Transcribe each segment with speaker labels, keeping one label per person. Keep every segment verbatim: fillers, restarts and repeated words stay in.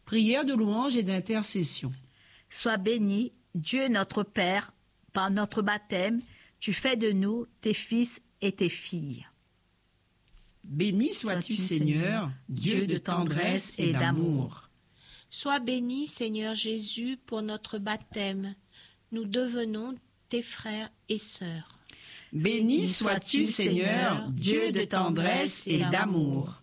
Speaker 1: Prière de louange et d'intercession.
Speaker 2: Sois béni, Dieu notre Père, par notre baptême, tu fais de nous tes fils et tes filles.
Speaker 1: Béni sois-tu, Seigneur, Dieu de tendresse et d'amour.
Speaker 3: Sois béni, Seigneur Jésus, pour notre baptême. Nous devenons tes frères et sœurs.
Speaker 1: Béni sois-tu, Seigneur, Dieu de tendresse et d'amour.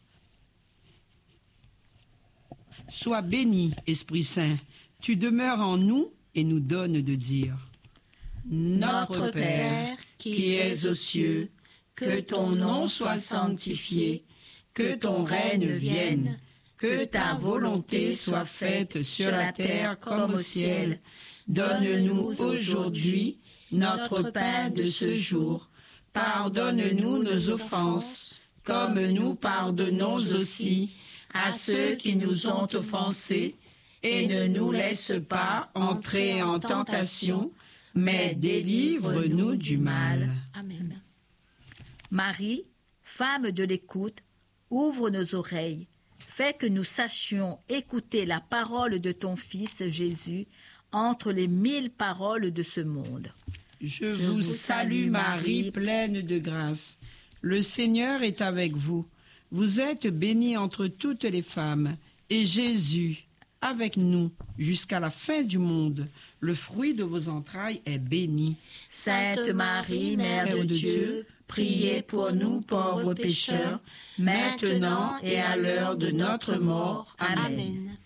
Speaker 1: Sois béni, Esprit Saint, tu demeures en nous et nous donnes de dire. Notre Père, qui es aux cieux, que ton nom soit sanctifié, que ton règne vienne, que ta volonté soit faite sur la terre comme au ciel. Donne-nous aujourd'hui notre pain de ce jour. Pardonne-nous nos offenses, comme nous pardonnons aussi à ceux qui nous ont offensés, et ne nous laisse pas entrer en tentation, mais délivre-nous du mal.
Speaker 3: Amen.
Speaker 2: Marie, femme de l'écoute, ouvre nos oreilles, fais que nous sachions écouter la parole de ton Fils Jésus entre les mille paroles de ce monde.
Speaker 1: Je vous salue Marie, pleine de grâce. Le Seigneur est avec vous. Vous êtes bénie entre toutes les femmes, et Jésus, avec nous, jusqu'à la fin du monde, le fruit de vos entrailles est béni.
Speaker 2: Sainte Marie, Mère de Dieu, priez pour nous pauvres pécheurs, maintenant et à l'heure de notre mort. Amen.
Speaker 3: Amen.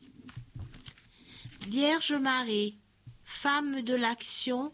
Speaker 3: Vierge Marie, femme de l'action,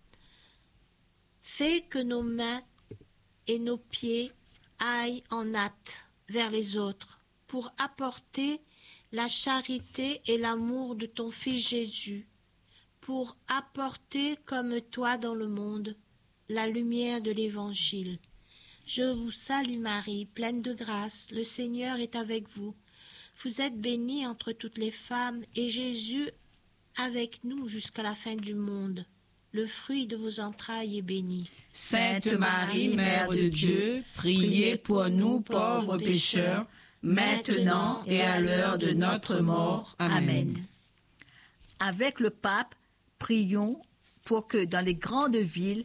Speaker 3: fais que nos mains et nos pieds aillent en hâte vers les autres pour apporter la charité et l'amour de ton Fils Jésus, pour apporter comme toi dans le monde la lumière de l'Évangile. Je vous salue Marie, pleine de grâce, le Seigneur est avec vous. Vous êtes bénie entre toutes les femmes, et Jésus avec nous jusqu'à la fin du monde. Le fruit de vos entrailles est béni.
Speaker 1: Sainte Marie, Mère de Dieu, priez pour nous pauvres pécheurs, maintenant et à l'heure de notre mort. Amen.
Speaker 2: Avec le pape, prions pour que dans les grandes villes,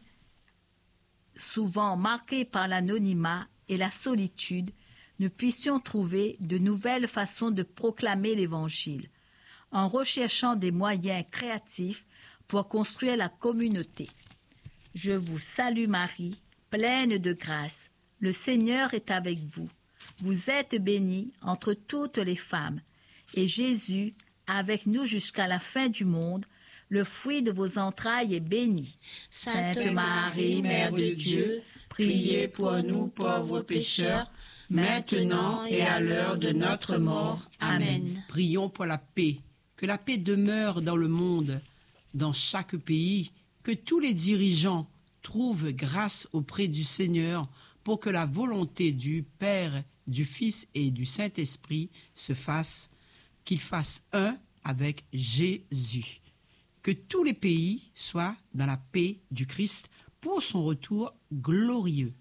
Speaker 2: souvent marquées par l'anonymat et la solitude, nous puissions trouver de nouvelles façons de proclamer l'Évangile, en recherchant des moyens créatifs pour construire la communauté. Je vous salue Marie, pleine de grâce. Le Seigneur est avec vous. Vous êtes bénie entre toutes les femmes, et Jésus, avec nous jusqu'à la fin du monde, le fruit de vos entrailles est béni.
Speaker 3: Sainte Marie, Mère de Dieu, priez pour nous pauvres pécheurs, maintenant et à l'heure de notre mort. Amen.
Speaker 1: Prions pour la paix, que la paix demeure dans le monde, dans chaque pays, que tous les dirigeants trouvent grâce auprès du Seigneur pour que la volonté du Père, du Fils et du Saint-Esprit se fasse, qu'ils fassent un avec Jésus. Que tous les pays soient dans la paix du Christ pour son retour glorieux.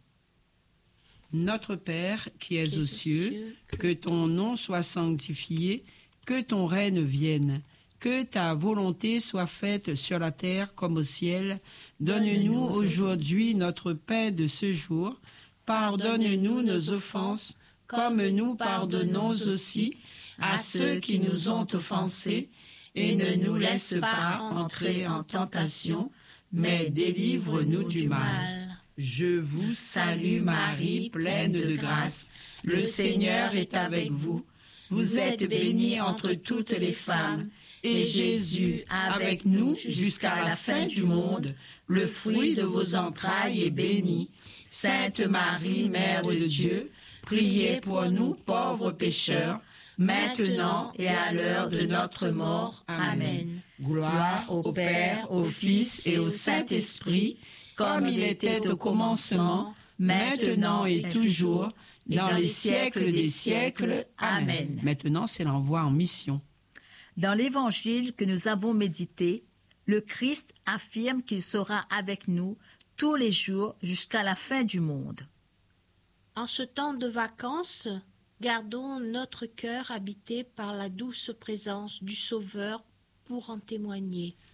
Speaker 1: Notre Père qui es aux cieux, que ton nom soit sanctifié, que ton règne vienne, que ta volonté soit faite sur la terre comme au ciel. Donne-nous aujourd'hui notre pain de ce jour. Pardonne-nous nos offenses, comme nous pardonnons aussi à ceux qui nous ont offensés, et ne nous laisse pas entrer en tentation, mais délivre-nous du mal. Je vous salue Marie, pleine de grâce. Le Seigneur est avec vous. Vous êtes bénie entre toutes les femmes, et Jésus, avec nous jusqu'à la fin du monde, le fruit de vos entrailles est béni. Sainte Marie, Mère de Dieu, priez pour nous pauvres pécheurs, maintenant et à l'heure de notre mort. Amen. Gloire au Père, au Fils et au Saint-Esprit, comme il était au commencement, maintenant et toujours, dans les siècles des siècles. Amen. Maintenant, c'est l'envoi en mission.
Speaker 2: Dans l'Évangile que nous avons médité, le Christ affirme qu'il sera avec nous tous les jours jusqu'à la fin du monde.
Speaker 3: En ce temps de vacances, Gardons notre cœur habité par la douce présence du Sauveur pour en témoigner.